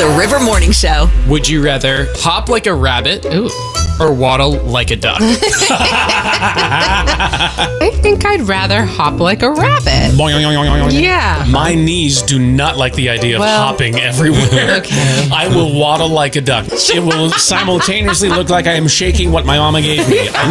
The River Morning Show. Would you rather hop like a rabbit or waddle like a duck? I think I'd rather hop like a rabbit. Yeah. My knees do not like the idea of hopping everywhere. Okay. I will waddle like a duck. It will simultaneously look like I am shaking what my mama gave me. I